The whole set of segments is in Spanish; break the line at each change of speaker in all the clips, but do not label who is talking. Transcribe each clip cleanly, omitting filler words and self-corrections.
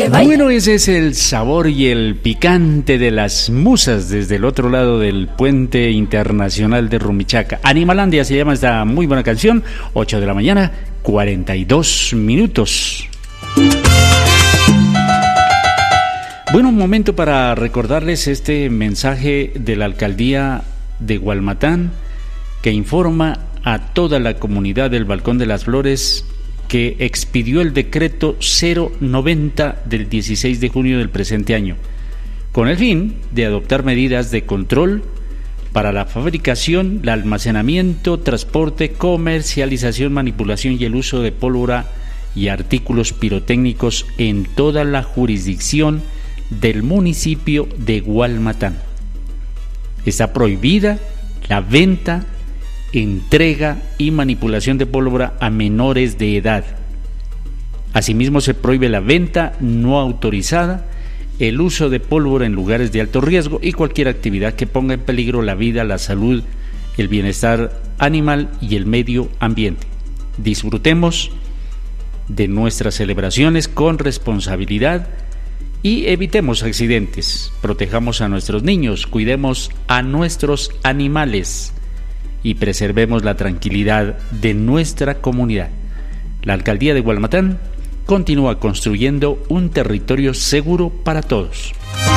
baila.
Bueno, ese es el sabor y el picante de las musas desde el otro lado del puente internacional de Rumichaca. Animalandia se llama esta muy buena canción. 8 de la mañana, 42 minutos. Bueno, un momento para recordarles este mensaje de la alcaldía de Gualmatán, que informa a toda la comunidad del Balcón de las Flores que expidió el decreto 090 del 16 de junio del presente año, con el fin de adoptar medidas de control para la fabricación, el almacenamiento, transporte, comercialización, manipulación y el uso de pólvora y artículos pirotécnicos en toda la jurisdicción del municipio de Gualmatán. Está prohibida la venta, entrega y manipulación de pólvora a menores de edad. Asimismo, se prohíbe la venta no autorizada, el uso de pólvora en lugares de alto riesgo y cualquier actividad que ponga en peligro la vida, la salud, el bienestar animal y el medio ambiente. Disfrutemos de nuestras celebraciones con responsabilidad y evitemos accidentes. Protejamos a nuestros niños, cuidemos a nuestros animales y preservemos la tranquilidad de nuestra comunidad. La alcaldía de Gualmatán continúa construyendo un territorio seguro para todos.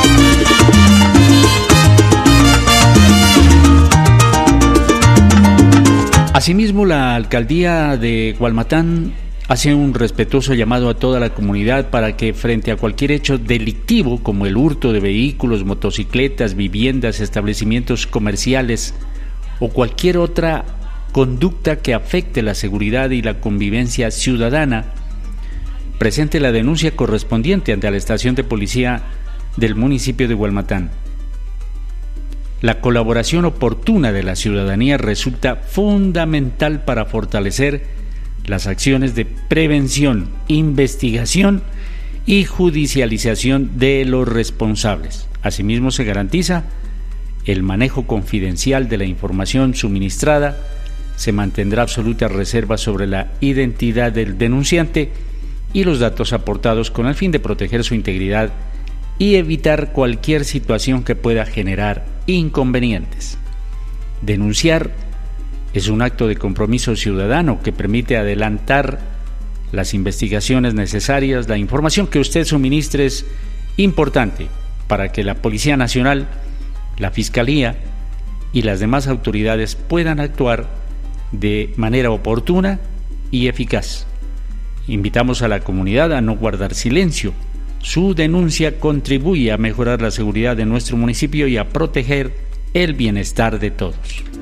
Asimismo, la alcaldía de Gualmatán hace un respetuoso llamado a toda la comunidad para que frente a cualquier hecho delictivo como el hurto de vehículos, motocicletas, viviendas, establecimientos comerciales o cualquier otra conducta que afecte la seguridad y la convivencia ciudadana, presente la denuncia correspondiente ante la estación de policía del municipio de Gualmatán. La colaboración oportuna de la ciudadanía resulta fundamental para fortalecer las acciones de prevención, investigación y judicialización de los responsables. Asimismo, se garantiza el manejo confidencial de la información suministrada, se mantendrá absoluta reserva sobre la identidad del denunciante y los datos aportados con el fin de proteger su integridad y evitar cualquier situación que pueda generar inconvenientes. Denunciar es un acto de compromiso ciudadano que permite adelantar las investigaciones necesarias. La información que usted suministre es importante para que la Policía Nacional, la Fiscalía y las demás autoridades puedan actuar de manera oportuna y eficaz. Invitamos a la comunidad a no guardar silencio. Su denuncia contribuye a mejorar la seguridad de nuestro municipio y a proteger el bienestar de todos.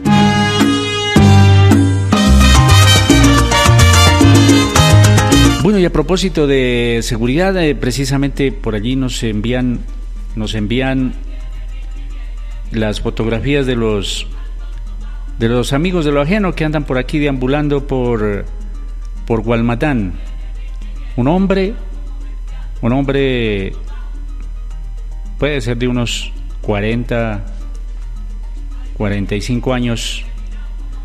Bueno, y a propósito de seguridad, precisamente por allí nos envían las fotografías de los amigos de lo ajeno que andan por aquí deambulando por Gualmatán. Un hombre puede ser de unos 40, 45 años,